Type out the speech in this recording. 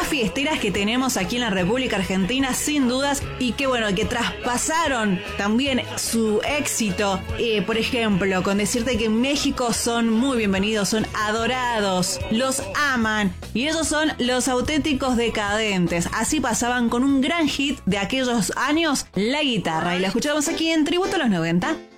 fiesteras que tenemos aquí en la República Argentina, sin dudas, y que bueno, que traspasaron también su éxito, por ejemplo, con decirte que en México son muy bienvenidos, son adorados, los aman, y ellos son los Auténticos Decadentes. Así pasaban con un gran hit de aquellos años, La Guitarra, y la escuchamos aquí en Tributo a los 90.